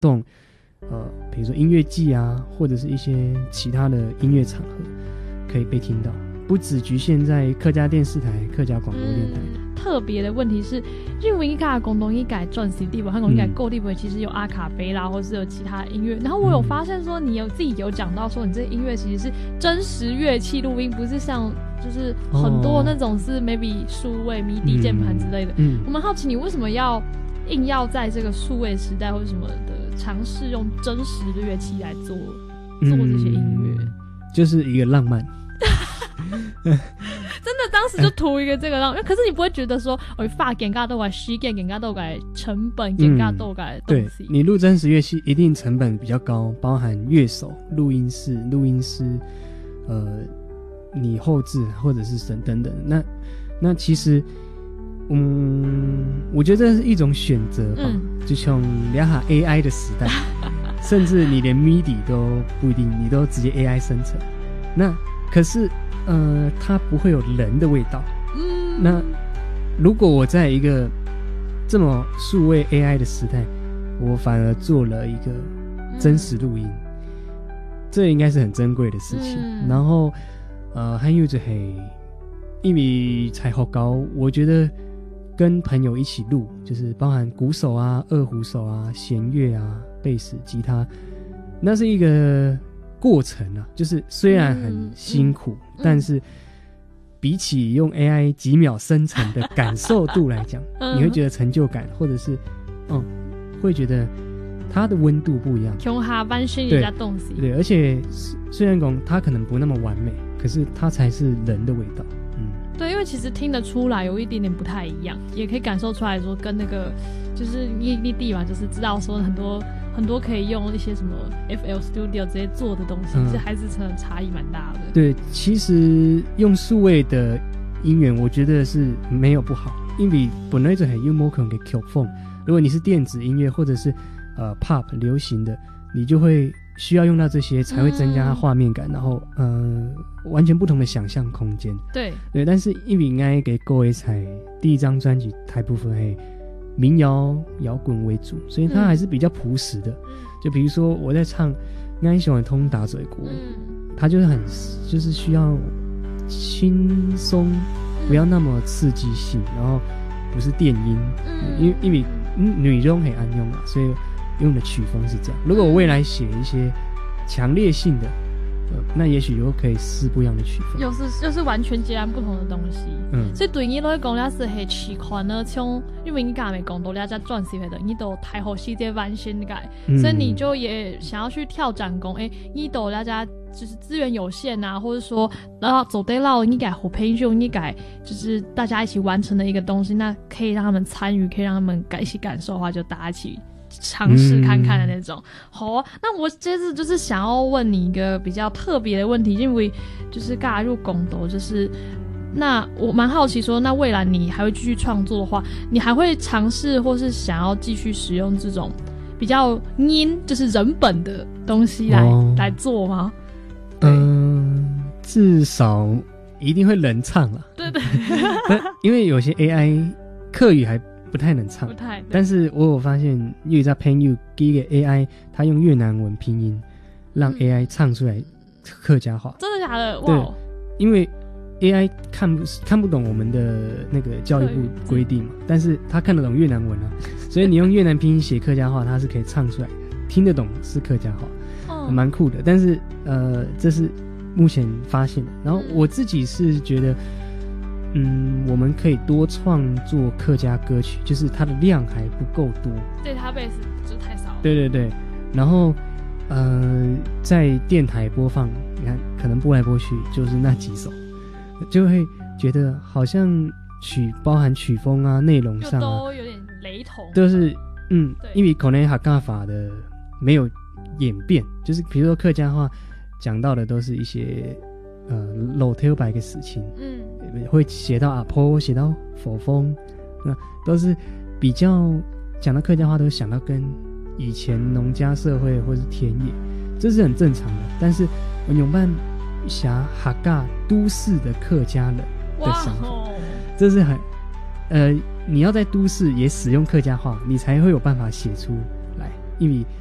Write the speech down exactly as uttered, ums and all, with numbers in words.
动，呃，比如说音乐季啊，或者是一些其他的音乐场合可以被听到，不只局限在客家电视台、客家广播电台。 嗯特别的问题是，因为一改广东一改转 C D 吧，香港一改购地吧，其实有阿卡贝拉，或是有其他音乐。然后我有发现说，你有自己有讲到说，你这音乐其实是真实乐器录音，不是像就是很多那种是 maybe 数位 M I D I 键盘之类的。嗯，我蛮好奇你为什么要硬要在这个数位时代或者什么的尝试用真实的乐器来做做这些音乐， 嗯，就是一个浪漫。 真的当时就图一个这个浪漫，可是你不会觉得说我发更加多时间更加多的成本更加多的东西。 对，你录真实乐器一定成本比较高，包含乐手、录音室、录音师，呃，你后制或者是等等。那那其实嗯，我觉得这是一种选择吧，嗯，就像俩哈 A I 的时代甚至你连 M I D I 都不一定，你都直接 A I 生成，那可是呃，它不会有人的味道。嗯，那如果我在一个这么数位 A I 的时代，我反而做了一个真实录音，嗯，这应该是很珍贵的事情。嗯，然后呃，还有就嘿，因为才好高，我觉得跟朋友一起录，就是包含鼓手啊、二胡手啊、弦乐啊、贝斯、吉他，那是一个过程啊，就是虽然很辛苦，嗯嗯，但是比起用 A I 几秒生成的感受度来讲，嗯，你会觉得成就感，或者是嗯，会觉得它的温度不一样。 用下半身人家东西， 对，而且虽然讲它可能不那么完美，可是它才是人的味道。嗯， 对，因为其实听得出来有一点点不太一样，也可以感受出来说跟那个就是异地嘛，就是知道说很多。很多可以用一些什么 F L Studio 直接做的东西，嗯，其实还是真的差异蛮大的。 对，其实用数位的音源，我觉得是没有不好，因为本来就很有可能给曲风。如果你是电子音乐或者是呃 pop 流行的，你就会需要用到这些，才会增加它画面感，嗯，然后呃完全不同的想象空间。 对对，但是因为应该给各位才第一张专辑大部分嘿。民谣摇滚为主，所以它还是比较朴实的。嗯，就比如说我在唱《安喜欢通打嘴鼓》，嗯，它就是很就是需要轻松，不要那么刺激性，然后不是电音，嗯，因为因为女中很安用嘛，所以用的曲风是这样。如果我未来写一些强烈性的。那也许又可以试不一样的曲风， 又是又是完全截然不同的东西。嗯，所以对你来讲，你是很期盼呢，像因为你刚才没讲到，大家转型的，你都太好世界完全改，嗯，所以你就也想要去跳展工。哎，你都大家就是资源有限啊，或者说然后走对路，你改好培训，你改就是大家一起完成的一个东西，那可以让他们参与，可以让他们一起感受的话，就大家一起。尝试看看的那种。好，嗯，那我接着就是想要问你一个比较特别的问题，因为就是加入公斗，就是那我蛮好奇说，那未来你还会继续创作的话，你还会尝试或是想要继续使用这种比较音就是人本的东西来，哦，来做吗？ 嗯，呃，至少一定会人唱啦。 对对， 因为有些 A I 客语还。不太能唱， 不太。 但是我有发现，因为在 PenU 给一个 A I， 它用越南文拼音，让 A I 唱出来客家话。 真的假的？哇！ 对，因为 A I 看不看不懂我们的那个教育部规定嘛，但是它看得懂越南文啊，所以你用越南拼音写客家话，它是可以唱出来，听得懂是客家话，蛮，哦，酷的。但是呃，这是目前发现的。然后我自己是觉得。嗯，我们可以多创作客家歌曲，就是它的量还不够多， 对，它贝斯就太少了。 对对对，然后呃，在电台播放，你看可能播来播去就是那几首，就会觉得好像曲包含曲风啊、内容上啊都有点雷同， 都是嗯，因为可能客家法的没有演变，就是比如说客家话讲到的都是一些。呃，老头白的事情，嗯，会写到阿婆，写到佛风，那都是比较讲到客家话，都想到跟以前农家社会或是田野，这是很正常的。但是我永办侠哈嘎都市的客家人的想法，这是很呃，你要在都市也使用客家话，你才会有办法写出来，因为